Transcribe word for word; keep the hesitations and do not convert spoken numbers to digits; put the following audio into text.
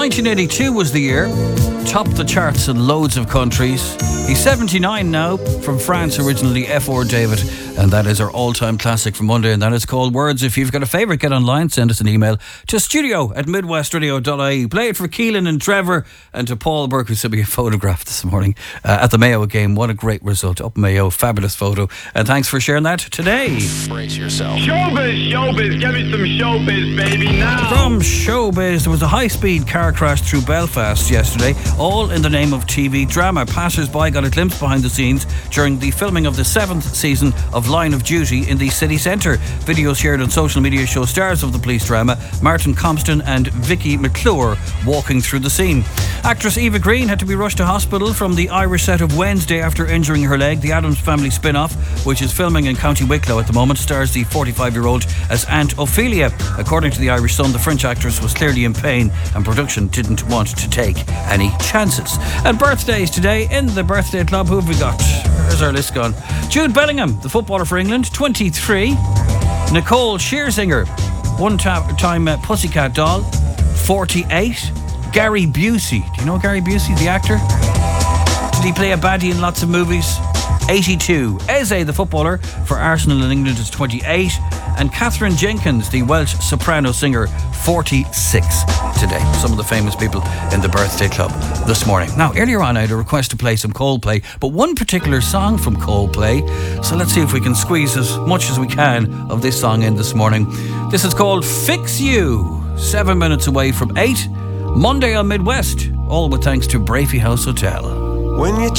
nineteen eighty-two was the year. Topped the charts in loads of countries. He's seventy-nine now, from France originally, F R David. And that is our all-time classic for Monday, and that is called Words. If you've got a favourite, get online, send us an email to studio at midwestradio dot I E. Play it for Keelan and Trevor, and to Paul Burke, who sent me a photograph this morning uh, at the Mayo game. What a great result. Up Mayo, fabulous photo. And thanks for sharing that today. Brace yourself. Showbiz, showbiz, give me some showbiz, baby, now. From showbiz, there was a high-speed car crash through Belfast yesterday, all in the name of T V drama. Passers-by got a glimpse behind the scenes during the filming of the seventh season of Line of Duty in the city centre. Videos shared on social media show stars of the police drama, Martin Compston and Vicky McClure, walking through the scene. Actress Eva Green had to be rushed to hospital from the Irish set of Wednesday after injuring her leg. The Addams Family spin-off, which is filming in County Wicklow at the moment, stars the forty-five-year-old as Aunt Ophelia. According to the Irish Sun, the French actress was clearly in pain and production didn't want to take any chances. And birthdays today in the birthday club. Who have we got? Where's our list gone? Jude Bellingham, the footballer for England, twenty-three. Nicole Scherzinger, one-time uh, Pussycat Doll, forty-eight. Gary Busey, do you know Gary Busey, the actor? Did he play a baddie in lots of movies? eighty-two. Eze, the footballer for Arsenal in England, is twenty-eight. And Catherine Jenkins, the Welsh soprano singer, forty-six today. Some of the famous people in the birthday club this morning. Now, earlier on I had a request to play some Coldplay, but one particular song from Coldplay, so let's see if we can squeeze as much as we can of this song in this morning. This is called Fix You. Seven minutes away from eight. Monday on Midwest, all with thanks to Brafey House Hotel. When you